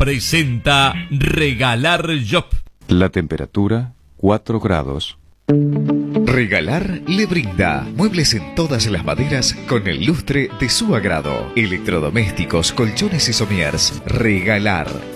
presenta Regalar Job. La temperatura, 4 grados. Regalar le brinda muebles en todas las maderas con el lustre de su agrado. Electrodomésticos, colchones y somiers. Regalar.